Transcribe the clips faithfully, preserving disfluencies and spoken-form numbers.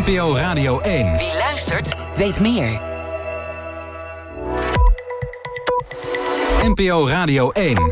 P O Radio één. Wie luistert, weet meer. N P O Radio één.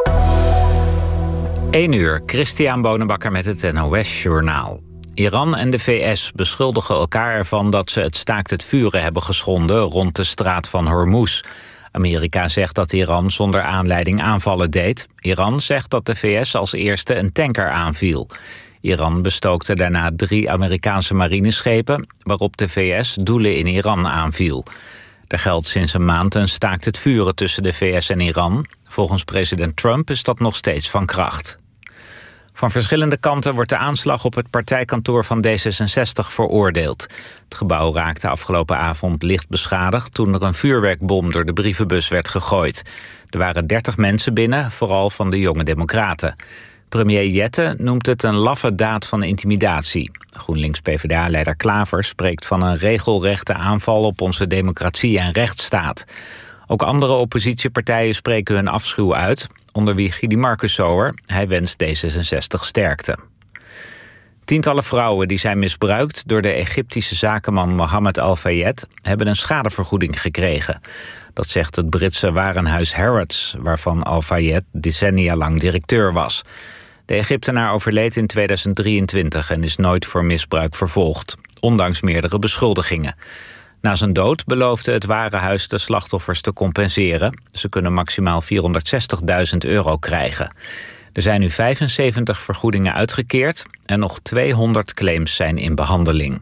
één uur, Christian Bonenbakker met het N O S-journaal. Iran en de V S beschuldigen elkaar ervan dat ze het staakt het vuren hebben geschonden rond de straat van Hormuz. Amerika zegt dat Iran zonder aanleiding aanvallen deed. Iran zegt dat de V S als eerste een tanker aanviel. Iran bestookte daarna drie Amerikaanse marineschepen, waarop de V S doelen in Iran aanviel. Er geldt sinds een maand een staakt het vuren tussen de V S en Iran. Volgens president Trump is dat nog steeds van kracht. Van verschillende kanten wordt de aanslag op het partijkantoor van D zesenzestig veroordeeld. Het gebouw raakte afgelopen avond licht beschadigd toen er een vuurwerkbom door de brievenbus werd gegooid. Er waren dertig mensen binnen, vooral van de jonge democraten. Premier Jette noemt het een laffe daad van intimidatie. GroenLinks-P V D A-leider Klaver spreekt van een regelrechte aanval op onze democratie en rechtsstaat. Ook andere oppositiepartijen spreken hun afschuw uit, onder wie Guidy Marcussoer. Hij wenst D zesenzestig sterkte. Tientallen vrouwen die zijn misbruikt door de Egyptische zakenman Mohammed Al-Fayed hebben een schadevergoeding gekregen. Dat zegt het Britse warenhuis Harrods, waarvan Al-Fayed decennia lang directeur was. De Egyptenaar overleed in tweeduizend drieëntwintig en is nooit voor misbruik vervolgd, ondanks meerdere beschuldigingen. Na zijn dood beloofde het warenhuis de slachtoffers te compenseren. Ze kunnen maximaal vierhonderdzestigduizend euro krijgen. Er zijn nu vijfenzeventig vergoedingen uitgekeerd en nog tweehonderd claims zijn in behandeling.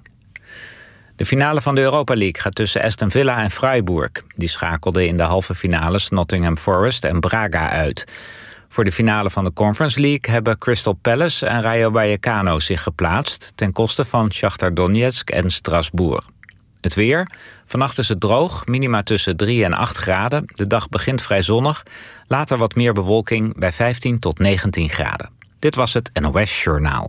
De finale van de Europa League gaat tussen Aston Villa en Freiburg. Die schakelden in de halve finales Nottingham Forest en Braga uit. Voor de finale van de Conference League hebben Crystal Palace en Rayo Vallecano zich geplaatst ten koste van Shakhtar Donetsk en Strasbourg. Het weer. Vannacht is het droog, minima tussen drie en acht graden. De dag begint vrij zonnig. Later wat meer bewolking bij vijftien tot negentien graden. Dit was het N O S Journaal.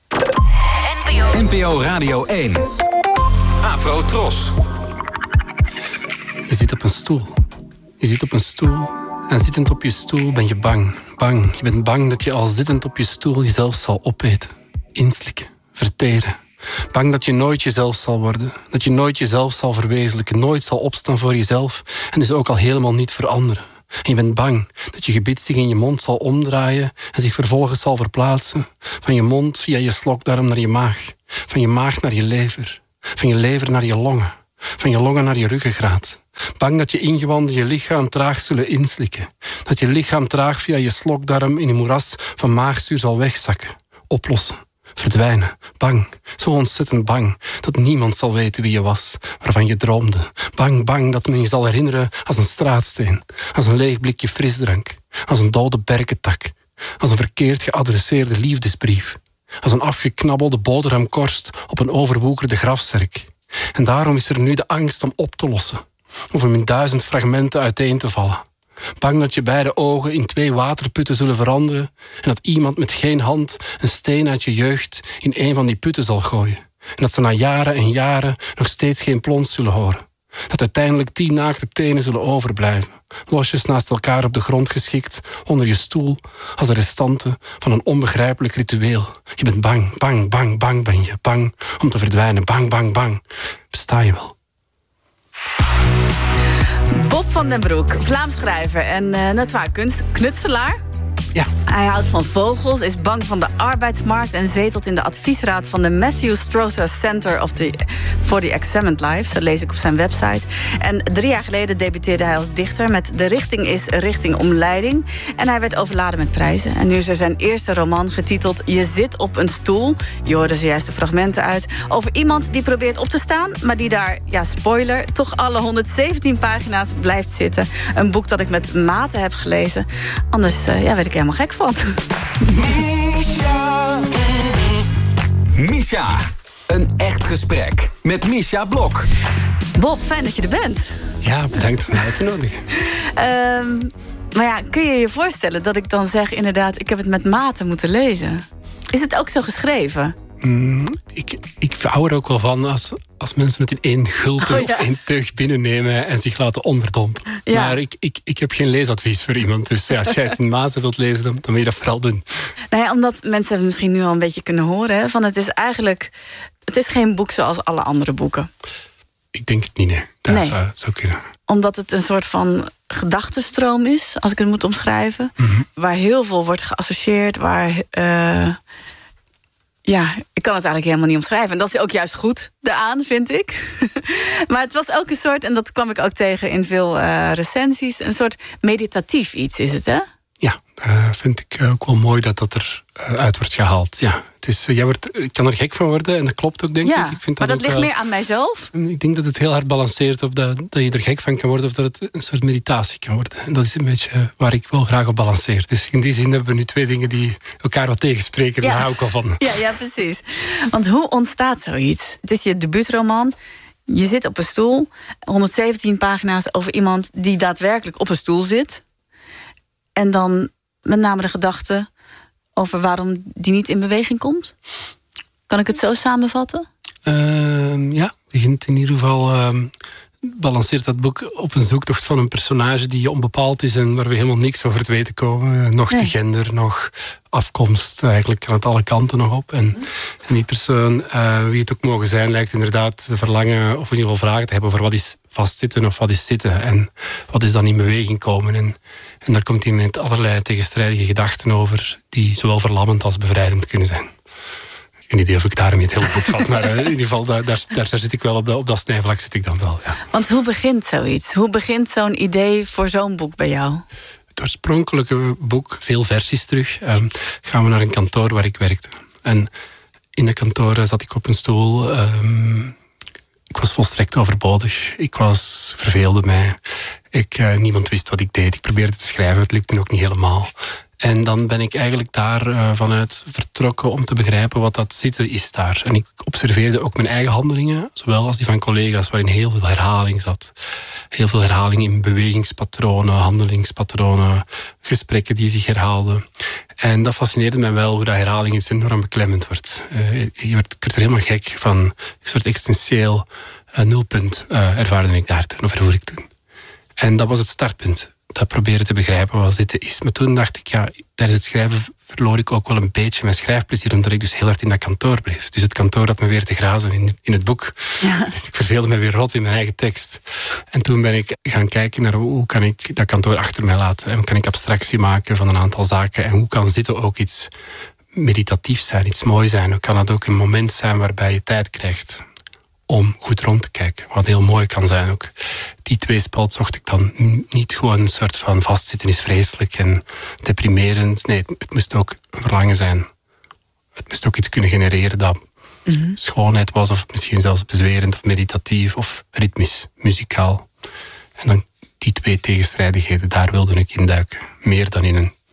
N P O Radio één. Afro Tros. Je zit op een stoel. Je zit op een stoel. En zittend op je stoel ben je bang. Bang. Je bent bang dat je al zittend op je stoel jezelf zal opeten. Inslikken. Verteren. Bang dat je nooit jezelf zal worden. Dat je nooit jezelf zal verwezenlijken. Nooit zal opstaan voor jezelf. En dus ook al helemaal niet voor anderen. En je bent bang dat je gebit zich in je mond zal omdraaien en zich vervolgens zal verplaatsen. Van je mond via je slokdarm naar je maag. Van je maag naar je lever. Van je lever naar je longen. Van je longen naar je ruggengraat. Bang dat je ingewanden je lichaam traag zullen inslikken. Dat je lichaam traag via je slokdarm in een moeras van maagzuur zal wegzakken. Oplossen. Verdwijnen. Bang. Zo ontzettend bang dat niemand zal weten wie je was, waarvan je droomde. Bang, bang dat men je zal herinneren als een straatsteen. Als een leeg blikje frisdrank. Als een dode berkentak. Als een verkeerd geadresseerde liefdesbrief. Als een afgeknabbelde boterhamkorst op een overwoekerde grafzerk. En daarom is er nu de angst om op te lossen. Of om in duizend fragmenten uiteen te vallen. Bang dat je beide ogen in twee waterputten zullen veranderen en dat iemand met geen hand een steen uit je jeugd in een van die putten zal gooien. En dat ze na jaren en jaren nog steeds geen plons zullen horen. Dat uiteindelijk tien naakte tenen zullen overblijven, losjes naast elkaar op de grond geschikt onder je stoel als de restanten van een onbegrijpelijk ritueel. Je bent bang, bang, bang, bang ben je. Bang om te verdwijnen, bang, bang, bang. Besta je wel? Bob van den Broek, Vlaams schrijver en uh, natuurlijk kunst, knutselaar. Ja. Hij houdt van vogels, is bang van de arbeidsmarkt en zetelt in de adviesraad van de Matthew Strother Center of the, for the Examined Lives. Dat lees ik op zijn website. En drie jaar geleden debuteerde hij als dichter met De Richting is Richting Omleiding. En hij werd overladen met prijzen. En nu is er zijn eerste roman getiteld Je zit op een stoel. Je hoorde zojuist de fragmenten uit. Over iemand die probeert op te staan, maar die daar, ja spoiler, toch alle honderdzeventien pagina's blijft zitten. Een boek dat ik met mate heb gelezen. Anders uh, ja, weet ik helemaal gek van. Misha. Misha. Een echt gesprek met Misha Blok. Bob, fijn dat je er bent. Ja, bedankt voor mij uit te nodigen. Um, maar ja, kun je je voorstellen dat ik dan zeg inderdaad, ik heb het met mate moeten lezen? Is het ook zo geschreven? Mm, ik, ik hou er ook wel van als, als mensen het in één gulpen oh, ja. of één teug binnennemen en zich laten onderdompelen. Ja. Maar ik, ik, ik heb geen leesadvies voor iemand. Dus ja, als jij het in mate wilt lezen, dan, dan moet je dat vooral doen. Nou ja, omdat mensen het misschien nu al een beetje kunnen horen. Hè, van het is eigenlijk Het is geen boek zoals alle andere boeken. Ik denk het niet, nee. Dat nee. zou, zou kunnen. Omdat het een soort van gedachtenstroom is, als ik het moet omschrijven. Mm-hmm. Waar heel veel wordt geassocieerd. Waar, uh, ja, ik kan het eigenlijk helemaal niet omschrijven. En dat is ook juist goed daaraan, vind ik. Maar het was ook een soort, en dat kwam ik ook tegen in veel uh, recensies, een soort meditatief iets is het, hè? Ja, uh, vind ik ook wel mooi dat dat er uh, uit wordt gehaald. Ja, het is, uh, jij wordt, ik kan er gek van worden en dat klopt ook, denk ja, ik. ik vind maar dat, dat ligt wel, meer aan mijzelf. Ik denk dat het heel hard balanceert of dat, dat je er gek van kan worden of dat het een soort meditatie kan worden. En dat is een beetje waar ik wel graag op balanceer. Dus in die zin hebben we nu twee dingen die elkaar wat tegenspreken. En Ja. daar hou ik al van. Ja, ja, precies. Want hoe ontstaat zoiets? Het is je debuutroman. Je zit op een stoel. honderdzeventien pagina's over iemand die daadwerkelijk op een stoel zit. En dan met name de gedachte over waarom die niet in beweging komt. Kan ik het zo samenvatten? Uh, ja, begint in ieder geval... Uh, balanceert dat boek op een zoektocht van een personage die onbepaald is en waar we helemaal niks over te weten komen. Nog nee. de gender, nog afkomst. Eigenlijk kan het alle kanten nog op. En, en die persoon, uh, wie het ook mogen zijn, lijkt inderdaad te verlangen of in ieder geval vragen te hebben over wat is vastzitten of wat is zitten. En wat is dan in beweging komen. En, en daar komt hij met allerlei tegenstrijdige gedachten over die zowel verlammend als bevrijdend kunnen zijn. Geen idee of ik daarmee het hele boek vat. Maar in ieder geval, daar, daar, daar zit ik wel op, de, op dat snijvlak zit ik dan wel. Ja. Want hoe begint zoiets? Hoe begint zo'n idee voor zo'n boek bij jou? Het oorspronkelijke boek, veel versies terug, um, gaan we naar een kantoor waar ik werkte. En in de kantoor zat ik op een stoel. Um, ik was volstrekt overbodig. Ik was, verveelde mij. Ik, uh, niemand wist wat ik deed. Ik probeerde te schrijven, het lukte ook niet helemaal. En dan ben ik eigenlijk daar uh, vanuit vertrokken om te begrijpen wat dat zitten is daar. En ik observeerde ook mijn eigen handelingen, zowel als die van collega's, waarin heel veel herhaling zat. Heel veel herhaling in bewegingspatronen, handelingspatronen, gesprekken die zich herhaalden. En dat fascineerde mij wel, hoe dat herhaling iets enorm beklemmend wordt. Uh, je werd, ik werd er helemaal gek van, een soort existentieel uh, nulpunt uh, ervaarde ik daar toen, of ervoer ik toen. En dat was het startpunt. Dat proberen te begrijpen wat zitten is. Maar toen dacht ik, ja, tijdens het schrijven verloor ik ook wel een beetje mijn schrijfplezier, omdat ik dus heel hard in dat kantoor bleef. Dus het kantoor had me weer te grazen in, in het boek. Ja. Dus ik verveelde me weer rot in mijn eigen tekst. En toen ben ik gaan kijken naar hoe kan ik dat kantoor achter mij laten. En hoe kan ik abstractie maken van een aantal zaken. En hoe kan zitten ook iets meditatiefs zijn, iets moois zijn. Hoe kan dat ook een moment zijn waarbij je tijd krijgt om goed rond te kijken. Wat heel mooi kan zijn ook. Die tweespalt zocht ik dan niet gewoon een soort van vastzitten is vreselijk en deprimerend. Nee, het, het moest ook een verlangen zijn. Het moest ook iets kunnen genereren dat mm-hmm. schoonheid was, of misschien zelfs bezwerend of meditatief of ritmisch, muzikaal. En dan die twee tegenstrijdigheden, daar wilde ik induiken. Meer dan in een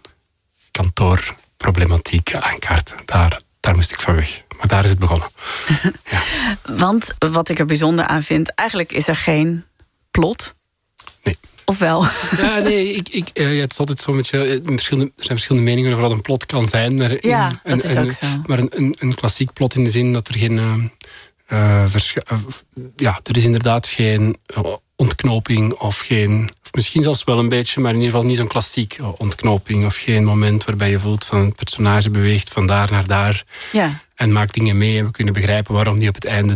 kantoorproblematiek aankaarten. Daar, daar moest ik van weg. Maar daar is het begonnen. Ja. Want wat ik er bijzonder aan vind, eigenlijk is er geen plot. Nee. Of wel? Ja, nee, ik, ik, uh, ja, het is altijd zo met je. Er zijn verschillende meningen over wat een plot kan zijn. Maar ja, in, dat een, is ook een, zo. Maar een, een, een klassiek plot in de zin dat er geen... Uh, uh, verschu- uh, ja, er is inderdaad geen uh, ontknoping of geen... Of misschien zelfs wel een beetje, maar in ieder geval niet zo'n klassiek ontknoping. Of geen moment waarbij je voelt van het personage beweegt van daar naar daar. Ja. En maakt dingen mee en we kunnen begrijpen waarom die op het einde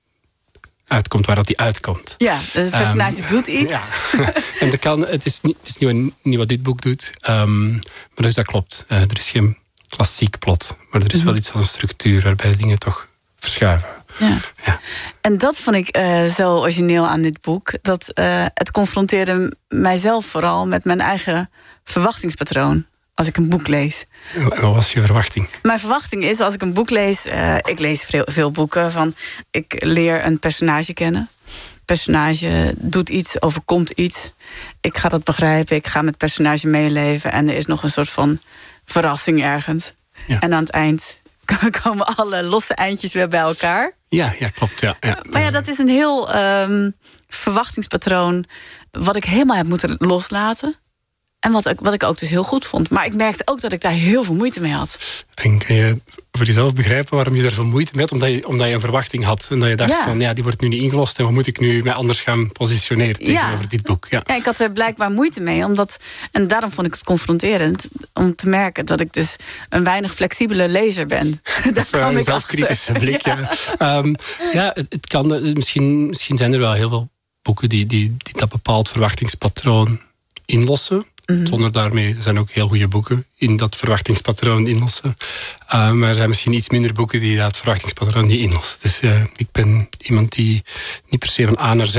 uitkomt waar dat die uitkomt. Ja, het personage um, doet iets. Ja. En dat kan, het is, niet, het is niet, niet wat dit boek doet, um, maar dus dat klopt. Uh, er is geen klassiek plot, maar er is mm-hmm. wel iets als een structuur waarbij dingen toch verschuiven. Ja. Ja. En dat vond ik uh, zo origineel aan dit boek. Dat uh, het confronteerde mijzelf vooral met mijn eigen verwachtingspatroon als ik een boek lees. Wat was je verwachting? Mijn verwachting is, als ik een boek lees... Uh, ik lees veel, veel boeken van... Ik leer een personage kennen. Personage doet iets, overkomt iets. Ik ga dat begrijpen, ik ga met het personage meeleven... en er is nog een soort van verrassing ergens. Ja. En aan het eind komen alle losse eindjes weer bij elkaar. Ja, ja klopt. Ja, ja. Maar ja, dat is een heel um, verwachtingspatroon... wat ik helemaal heb moeten loslaten. En wat ik, wat ik ook dus heel goed vond. Maar ik merkte ook dat ik daar heel veel moeite mee had. En kan je voor jezelf begrijpen waarom je daar veel moeite mee had? Omdat je, omdat je een verwachting had. En dat je dacht Ja. van, ja, die wordt nu niet ingelost. En wat moet ik nu mij anders gaan positioneren tegenover Ja. dit boek? Ja. Ja, ik had er blijkbaar moeite mee. Omdat, en daarom vond ik het confronterend. Om te merken dat ik dus een weinig flexibele lezer ben. Dat is wel een zelfkritische blik. Ja, ja. Um, ja het, het kan, misschien, misschien zijn er wel heel veel boeken die, die, die dat bepaald verwachtingspatroon inlossen. Mm-hmm. Zonder daarmee, er zijn ook heel goede boeken in dat verwachtingspatroon inlossen. Uh, maar er zijn misschien iets minder boeken die dat verwachtingspatroon niet inlossen. Dus uh, ik ben iemand die niet per se van A naar Z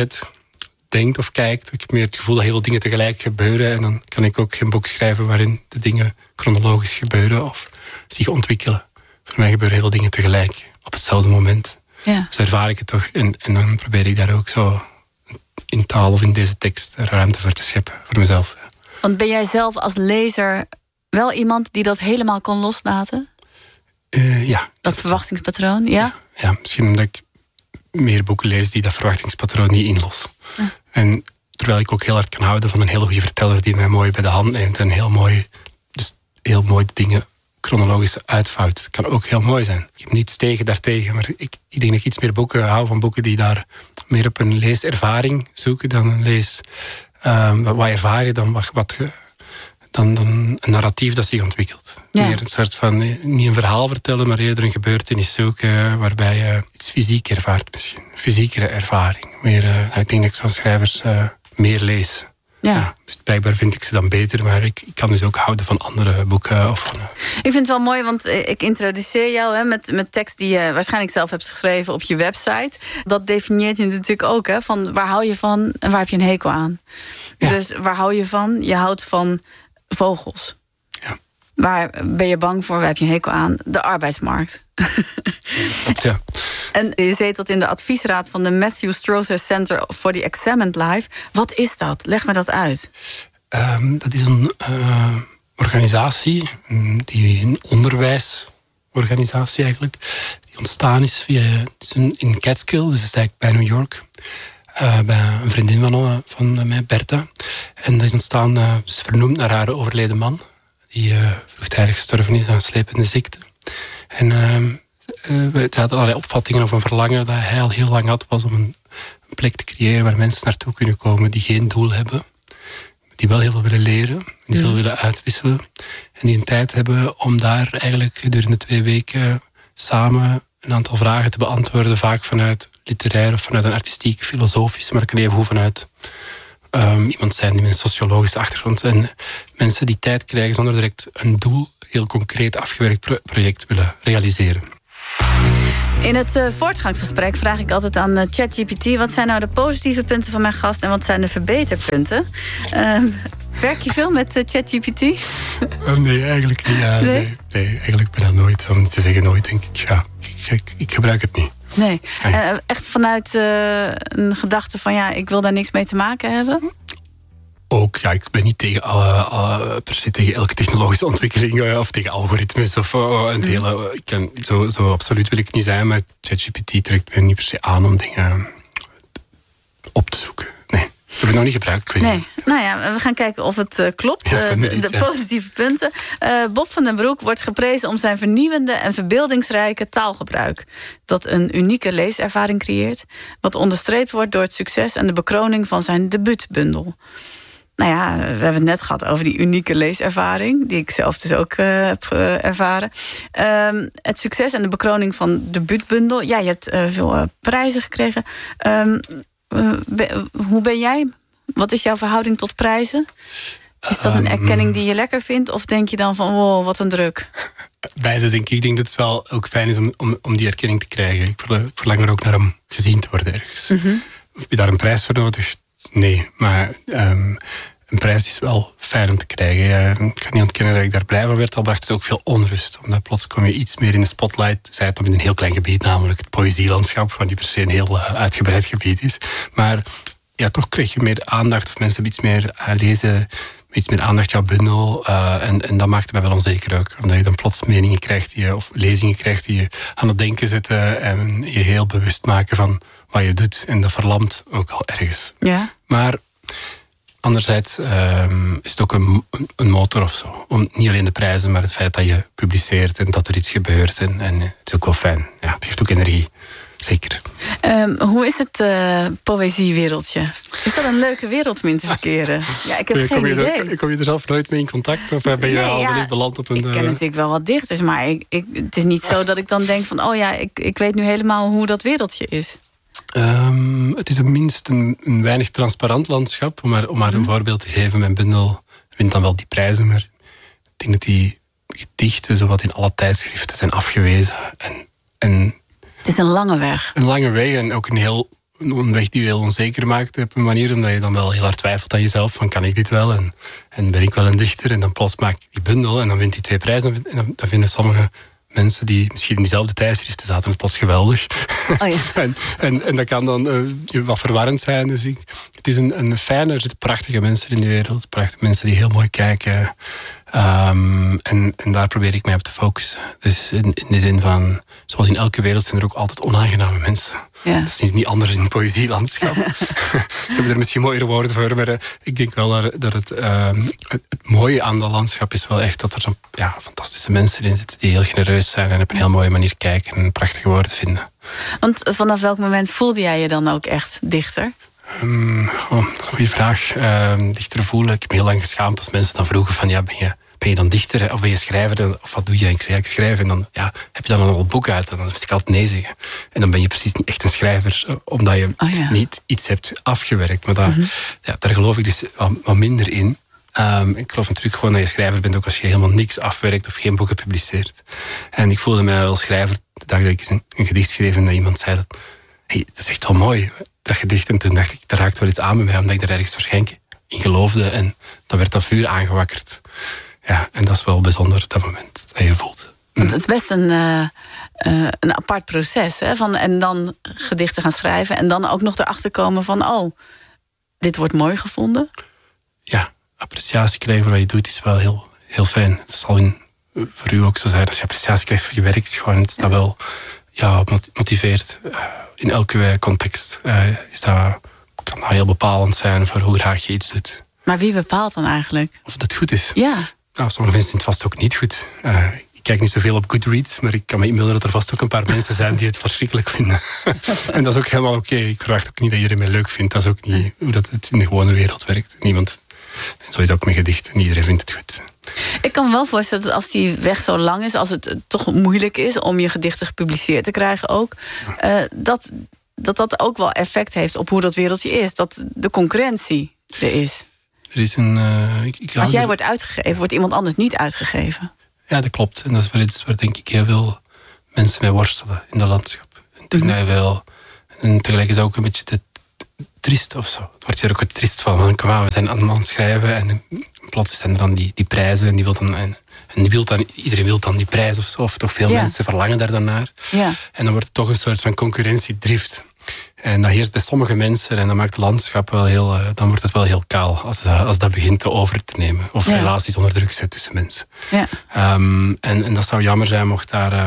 denkt of kijkt. Ik heb meer het gevoel dat heel veel dingen tegelijk gebeuren. En dan kan ik ook geen boek schrijven waarin de dingen chronologisch gebeuren of zich ontwikkelen. Voor mij gebeuren heel veel dingen tegelijk, op hetzelfde moment. Ja. Zo ervaar ik het toch. En, en dan probeer ik daar ook zo in taal of in deze tekst ruimte voor te scheppen, voor mezelf. Ja. Want ben jij zelf als lezer wel iemand die dat helemaal kon loslaten? Uh, ja. Dat verwachtingspatroon, ja? ja? Ja, misschien omdat ik meer boeken lees die dat verwachtingspatroon niet inlossen. Ja. En terwijl ik ook heel hard kan houden van een hele goede verteller die mij mooi bij de hand neemt en heel mooi, dus heel mooi de dingen chronologisch uitvouwt. Het kan ook heel mooi zijn. Ik heb niets tegen daartegen, maar ik, ik denk dat ik iets meer boeken hou van boeken die daar meer op een leeservaring zoeken dan een lees... Um, wat ervaar je dan, wat, wat, dan, dan een narratief dat zich ontwikkelt. Ja. Meer een soort van, niet een verhaal vertellen, maar eerder een gebeurtenis zoeken waarbij je iets fysiek ervaart misschien. Een fysiekere ervaring. Meer, uh, ik denk dat ik zo'n schrijvers uh, meer lees. Ja. Ja, dus blijkbaar vind ik ze dan beter, maar ik, ik kan dus ook houden van andere boeken. Of van, uh... Ik vind het wel mooi, want ik introduceer jou hè, met, met tekst die je waarschijnlijk zelf hebt geschreven op je website. Dat definieert je natuurlijk ook, hè, van waar hou je van en waar heb je een hekel aan. Ja. Dus waar hou je van? Je houdt van vogels. Ja. Waar ben je bang voor? Waar heb je een hekel aan? De arbeidsmarkt. Klopt, ja. En je zetelt in de adviesraad van de Matthew Strother Center for the Examined Life. Wat is dat? Leg me dat uit. Um, dat is een uh, organisatie, die een onderwijsorganisatie eigenlijk, die ontstaan is via is een, in Catskill, dus dat is eigenlijk bij New York. Uh, bij een vriendin van, van mij, Bertha. En dat is ontstaan, uh, is vernoemd naar haar overleden man, die uh, vroegtijdig gestorven is aan een slepende ziekte. En uh, uh, we hadden allerlei opvattingen of een verlangen dat hij al heel lang had, was om een, een plek te creëren waar mensen naartoe kunnen komen die geen doel hebben, die wel heel veel willen leren, die veel willen uitwisselen en die een tijd hebben om daar eigenlijk gedurende twee weken samen een aantal vragen te beantwoorden, vaak vanuit literair of vanuit een artistiek, filosofisch, maar het kan even goed vanuit um, iemand zijn die met een sociologische achtergrond en mensen die tijd krijgen zonder direct een doel, heel concreet afgewerkt pro- project willen realiseren. In het uh, voortgangsgesprek vraag ik altijd aan uh, ChatGPT, wat zijn nou de positieve punten van mijn gast en wat zijn de verbeterpunten? Uh, werk je veel met uh, ChatGPT? Uh, nee, eigenlijk niet. Ja, nee? Nee, nee, eigenlijk ben ik nooit. Om niet te zeggen nooit, denk ik. Ja, ik, ik, ik gebruik het niet. Nee, nee. Uh, echt vanuit uh, een gedachte van ja, ik wil daar niks mee te maken hebben? Ook, ja, ik ben niet tegen alle, alle, per se tegen elke technologische ontwikkeling uh, of tegen algoritmes of uh, het hele. Uh, ik kan, zo, zo absoluut wil ik niet zijn, maar ChatGPT trekt me niet per se aan om dingen op te zoeken. Nee, ik heb het nog niet gebruikt. Ik weet nee, niet. Nou ja, we gaan kijken of het uh, klopt. Ja, uh, de, niet, de ja. positieve punten. Uh, Bob van den Broek wordt geprezen om zijn vernieuwende en verbeeldingsrijke taalgebruik, dat een unieke leeservaring creëert, wat onderstreept wordt door het succes en de bekroning van zijn debuutbundel. Nou ja, we hebben het net gehad over die unieke leeservaring, die ik zelf dus ook uh, heb uh, ervaren. Um, het succes en de bekroning van de debuutbundel. Ja, je hebt uh, veel uh, prijzen gekregen. Um, uh, be, hoe ben jij? Wat is jouw verhouding tot prijzen? Is dat een erkenning die je lekker vindt? Of denk je dan van, wow, wat een druk? Beide, denk ik. Ik denk dat het wel ook fijn is om, om, om die erkenning te krijgen. Ik verlang er ook naar om gezien te worden ergens. Mm-hmm. Of heb je daar een prijs voor nodig? Nee, maar um, een prijs is wel fijn om te krijgen. Ja, ik kan niet ontkennen dat ik daar blij van werd, al bracht het ook veel onrust. Omdat plots kom je iets meer in de spotlight. Zij het op een heel klein gebied, namelijk het poëzielandschap, wat niet per se een heel uh, uitgebreid gebied is. Maar ja, toch krijg je meer aandacht, of mensen hebben iets meer uh, lezen, iets meer aandacht jouw bundel. Uh, en, en dat maakt mij wel onzeker ook. Omdat je dan plots meningen krijgt, die je, of lezingen krijgt die je aan het denken zetten en je heel bewust maken van wat je doet. En dat verlamt ook al ergens. Ja. Maar Anderzijds um, is het ook een, een motor of zo. Om, niet alleen de prijzen, maar het feit dat je publiceert en dat er iets gebeurt. En, en het is ook wel fijn. Ja, het geeft ook energie. Zeker. Um, hoe is het uh, poëziewereldje? Is dat een leuke wereld om in te verkeren? Ja, ik heb kom geen je idee. Er, kom je er zelf nooit mee in contact? Of ben je nee, al ja, wellicht beland op een... Ik ken uh... natuurlijk wel wat dichters, maar ik, ik, het is niet zo dat ik dan denk van... oh ja, ik, ik weet nu helemaal hoe dat wereldje is. Um, het is op minst een, een weinig transparant landschap. Om maar, om maar een mm. voorbeeld te geven. Mijn bundel wint dan wel die prijzen, maar ik denk dat die gedichten zowat in alle tijdschriften zijn afgewezen. En, en het is een lange weg. Een lange weg en ook een, heel, een weg die je heel onzeker maakt op een manier, omdat je dan wel heel hard twijfelt aan jezelf, van kan ik dit wel en, en ben ik wel een dichter? En dan plots maak ik die bundel en dan wint hij twee prijzen en dan, dan vinden sommige mensen die misschien in diezelfde tijdschriften zaten het plots geweldig. Oh ja. en, en, en dat kan dan uh, wat verwarrend zijn. Dus ik, het is een, een fijne, er zitten prachtige mensen in de wereld, prachtige mensen die heel mooi kijken. Um, en, en daar probeer ik mij op te focussen. Dus in, in de zin van, zoals in elke wereld zijn er ook altijd onaangename mensen. Ja. Dat is niet, niet anders in het poëzielandschap. Ze hebben er misschien mooiere woorden voor, maar uh, ik denk wel dat, dat het, uh, het, het mooie aan dat landschap is wel echt dat er zo'n ja, fantastische mensen in zitten die heel genereus zijn en op een heel mooie manier kijken en prachtige woorden vinden. Want vanaf welk moment voelde jij je dan ook echt dichter? Um, oh, dat is een goede vraag. Uh, dichter voelen. Ik heb me heel lang geschaamd als mensen dan vroegen van ja, ben je, ben je dan dichter of ben je schrijver of wat doe je? Ik zei ja, ik schrijf en dan ja, heb je dan al een boek uit en dan moest ik altijd nee zeggen. En dan ben je precies niet echt een schrijver omdat je oh, ja. niet iets hebt afgewerkt. Maar dat, mm-hmm. ja, daar geloof ik dus wat, wat minder in. Um, ik geloof natuurlijk gewoon dat je schrijver bent ook als je helemaal niks afwerkt of geen boeken publiceert. En ik voelde mij wel schrijver de dag dat ik een, een gedicht schreef en dat iemand zei dat hey, dat is echt wel mooi, dat gedicht. En toen dacht ik, dat raakt wel iets aan bij mij, omdat ik er ergens waarschijnlijk in geloofde. En dan werd dat vuur aangewakkerd. Ja, en dat is wel bijzonder, dat moment dat je voelt. Want het is best een, uh, uh, een apart proces, hè? Van, en dan gedichten gaan schrijven en dan ook nog erachter komen van, oh, dit wordt mooi gevonden. Ja, appreciatie krijgen voor wat je doet is wel heel, heel fijn. Het zal in, voor u ook zo zijn, als je appreciatie krijgt voor je werk, is gewoon, het is dat wel... Ja, motiveert. Uh, in elke context uh, is dat, kan dat heel bepalend zijn voor hoe graag je iets doet. Maar wie bepaalt dan eigenlijk? Of dat goed is? Ja. Nou, sommige mensen vinden het vast ook niet goed. Uh, ik kijk niet zoveel op Goodreads, maar ik kan me inbeelden dat er vast ook een paar mensen zijn die het verschrikkelijk vinden. En dat is ook helemaal oké. Okay. Ik verwacht ook niet dat iedereen mij leuk vindt. Dat is ook niet hoe dat het in de gewone wereld werkt. Niemand. En zo is het ook met gedichten. Iedereen vindt het goed. Ik kan me wel voorstellen dat als die weg zo lang is, als het toch moeilijk is om je gedichten gepubliceerd te krijgen ook, uh, dat, dat dat ook wel effect heeft op hoe dat wereldje is. Dat de concurrentie er is. Er is een, uh, ik, ik als jij er... wordt uitgegeven, wordt iemand anders niet uitgegeven. Ja, dat klopt. En dat is wel iets waar denk ik heel veel mensen mee worstelen in dat landschap. En, mm-hmm. wel, en tegelijk is dat ook een beetje te triest of zo. Het wordt je er ook wat triest van. van kom aan, we zijn aan het schrijven en plots zijn er dan die, die prijzen en die wil dan, en, en die wil dan, iedereen wil dan die prijs of zo, of toch veel ja. mensen verlangen daar dan naar. Ja. En dan wordt het toch een soort van concurrentiedrift. En dat heerst bij sommige mensen en dat maakt het landschap wel heel, uh, dan wordt het wel heel kaal als, uh, als dat begint te over te nemen. Of ja. relaties onder druk zet tussen mensen. Ja. Um, en, en dat zou jammer zijn mocht daar... Uh,